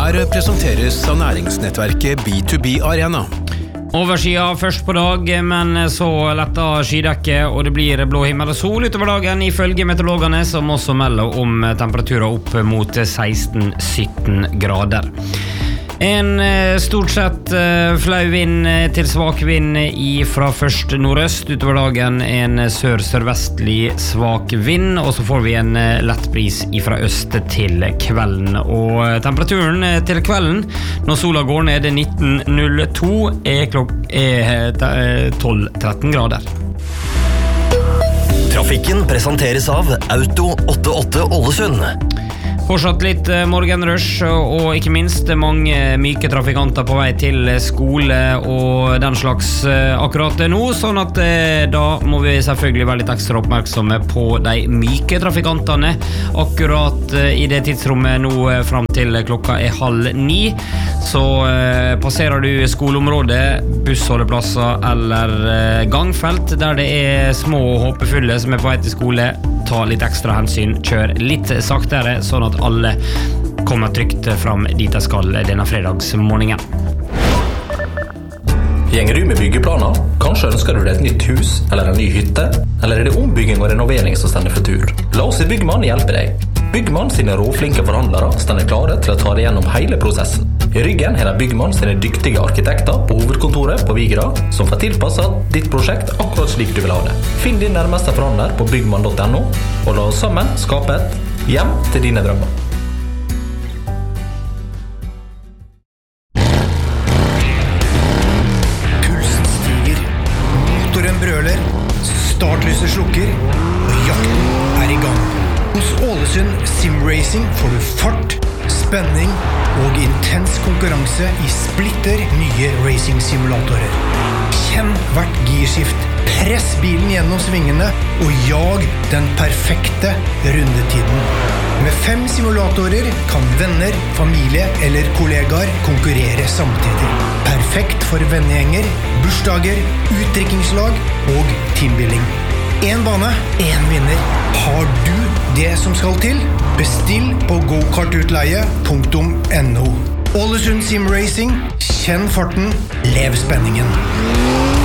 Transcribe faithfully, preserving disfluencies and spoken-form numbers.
Her presenteres av næringsnettverket B to B Arena. Oversida først på dag, men så letta skydekket, og det blir blå himmel og sol utover dagen ifølge meteorologene, som også melder om temperaturer opp mot seksten til sytten grader. En stort sett flau vind til svak vind fra først nordøst utover dagen, en sør-sørvestlig svak vind, og så får vi en lett bris fra øst til kvelden. Og temperaturen til kvelden, når sola går ned nitten null to, er klokk er tolv til tretten grader. Trafikken presenteres av Auto åttiåtte Ålesund. Fortsatt litt morgenrush, og ikke minst mange myke trafikanter på vei til skole og den slags akkurat nå, sånn at da må vi selvfølgelig være litt ekstra oppmerksomme på de myke trafikantene akkurat i det tidsrommet nå frem til klokka er halv ni. Så passerer du skoleområdet, bussholdeplasser eller gangfelt der det er små og håpefulle som er på vei til skole, ta litt ekstra hensyn, kjør litt saktere, sånn at alle kommer trygt fram dit de skal denne fredagsmorgenen. Gjenger du med byggeplaner? Kanskje ønsker du deg et nytt hus eller en ny hytte? Eller er det ombygging og renovering som stender for tur? La oss i Byggmann hjelpe deg. Byggmann sine råflinke forhandlere stender klare til å ta deg gjennom hele prosessen. I ryggen er det Byggmann sine dyktige arkitekter på hovedkontoret på Vigra som får tilpasset ditt prosjekt akkurat slik du vil ha det. Finn din nærmeste forhandler på byggmann punktum no og la oss sammen skape et hjem til dine drømmer. Pulsen stiger, motoren brøler, startlyset slukker, og jakten er i gang. Hos Ålesund Sim Racing får du fart, spenning og intens konkurranse i splitter nye racing-simulatorer. Kjenn hvert girskift, press bilen gjennom svingene og jag den perfekte rundetiden. Med fem simulatorer kan venner, familie eller kollegaer konkurrere samtidig. Perfekt for vennegjenger, bursdager, utdrikkingslag og teambuilding. En bane, en vinner. Har du det som skal til? Bestill på go kart utleie punktum no. Ålesund Sim Racing, kjenn farten, lev spenningen.